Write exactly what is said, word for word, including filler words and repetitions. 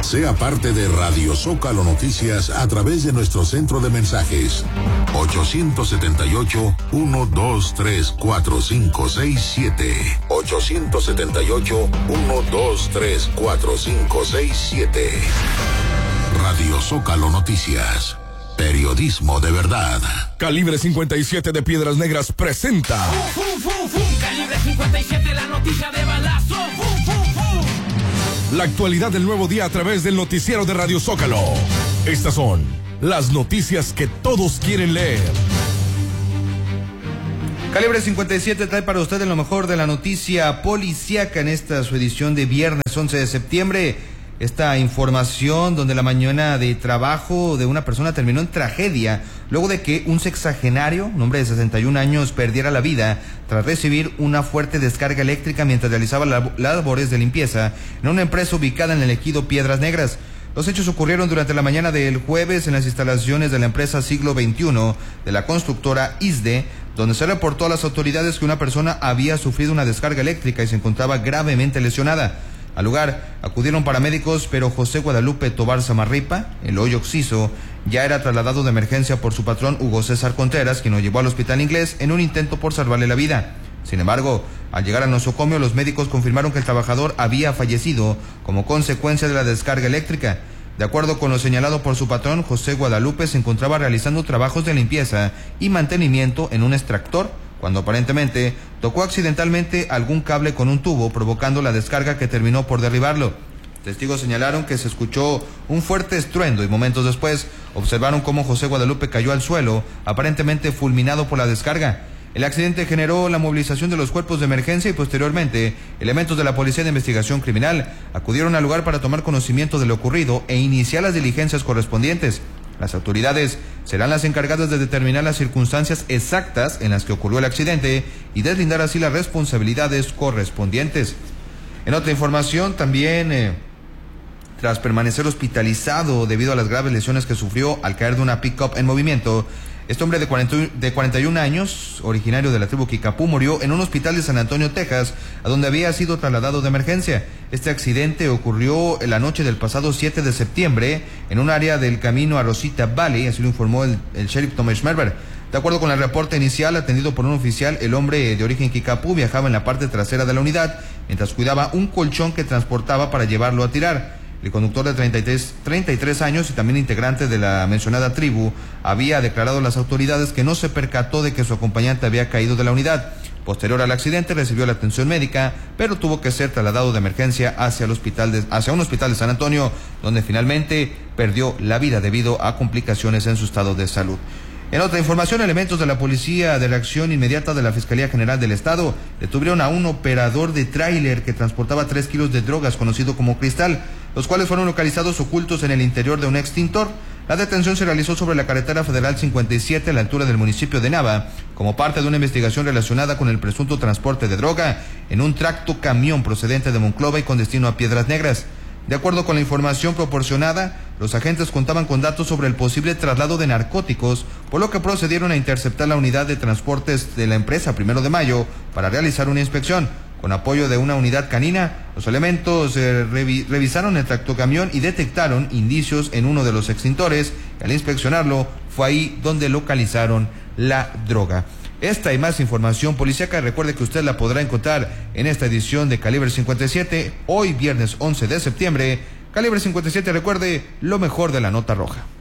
Sea parte de Radio Zócalo Noticias a través de nuestro centro de mensajes ochocientos setenta y ocho, ciento veintitrés, cuarenta y cinco sesenta y siete. ochocientos setenta y ocho, ciento veintitrés, cuarenta y cinco sesenta y siete. Radio Zócalo Noticias. Periodismo de verdad. Calibre cincuenta y siete de Piedras Negras presenta. ¡Fum, fum, fum, fum! Calibre cincuenta y siete, la noticia de balazo. ¡Fum, fum, fum! La actualidad del nuevo día a través del noticiero de Radio Zócalo. Estas son las noticias que todos quieren leer. Calibre cincuenta y siete trae para ustedes lo mejor de la noticia policíaca en esta su edición de viernes once de septiembre. Esta información donde la mañana de trabajo de una persona terminó en tragedia luego de que un sexagenario, un hombre de sesenta y un años, perdiera la vida tras recibir una fuerte descarga eléctrica mientras realizaba las labores de limpieza en una empresa ubicada en el ejido Piedras Negras. Los hechos ocurrieron durante la mañana del jueves en las instalaciones de la empresa Siglo veintiuno de la constructora I S D E, donde se reportó a las autoridades que una persona había sufrido una descarga eléctrica y se encontraba gravemente lesionada. Al lugar acudieron paramédicos, pero José Guadalupe Tobar Samarripa, el hoyo occiso, ya era trasladado de emergencia por su patrón Hugo César Contreras, quien lo llevó al hospital inglés en un intento por salvarle la vida. Sin embargo, al llegar al nosocomio, los médicos confirmaron que el trabajador había fallecido como consecuencia de la descarga eléctrica. De acuerdo con lo señalado por su patrón, José Guadalupe se encontraba realizando trabajos de limpieza y mantenimiento en un extractor, cuando aparentemente tocó accidentalmente algún cable con un tubo, provocando la descarga que terminó por derribarlo. Testigos señalaron que se escuchó un fuerte estruendo y momentos después observaron cómo José Guadalupe cayó al suelo, aparentemente fulminado por la descarga. El accidente generó la movilización de los cuerpos de emergencia y posteriormente elementos de la Policía de Investigación Criminal acudieron al lugar para tomar conocimiento de lo ocurrido e iniciar las diligencias correspondientes. Las autoridades serán las encargadas de determinar las circunstancias exactas en las que ocurrió el accidente y deslindar así las responsabilidades correspondientes. En otra información, también, eh, tras permanecer hospitalizado debido a las graves lesiones que sufrió al caer de una pick-up en movimiento, este hombre de cuarenta y un años, originario de la tribu Kikapú, murió en un hospital de San Antonio, Texas, a donde había sido trasladado de emergencia. Este accidente ocurrió en la noche del pasado siete de septiembre en un área del camino a Rosita Valley, así lo informó el, el sheriff Thomas Schmerber. De acuerdo con el reporte inicial atendido por un oficial, el hombre de origen Kikapú viajaba en la parte trasera de la unidad mientras cuidaba un colchón que transportaba para llevarlo a tirar. El conductor de treinta y tres años y también integrante de la mencionada tribu había declarado a las autoridades que no se percató de que su acompañante había caído de la unidad. Posterior al accidente recibió la atención médica, pero tuvo que ser trasladado de emergencia hacia el hospital de, hacia un hospital de San Antonio, donde finalmente perdió la vida debido a complicaciones en su estado de salud. En otra información, elementos de la Policía de Reacción Inmediata de la Fiscalía General del Estado detuvieron a un operador de tráiler que transportaba tres kilos de drogas, conocido como cristal, los cuales fueron localizados ocultos en el interior de un extintor. La detención se realizó sobre la carretera federal cincuenta y siete a la altura del municipio de Nava, como parte de una investigación relacionada con el presunto transporte de droga en un tracto camión procedente de Monclova y con destino a Piedras Negras. De acuerdo con la información proporcionada, los agentes contaban con datos sobre el posible traslado de narcóticos, por lo que procedieron a interceptar la unidad de transportes de la empresa Primero de Mayo para realizar una inspección. Con apoyo de una unidad canina, los elementos eh, revi revisaron el tractocamión y detectaron indicios en uno de los extintores. Al inspeccionarlo, fue ahí donde localizaron la droga. Esta y más información policíaca, recuerde que usted la podrá encontrar en esta edición de Calibre cincuenta y siete, hoy viernes once de septiembre. Calibre cincuenta y siete, recuerde lo mejor de la nota roja.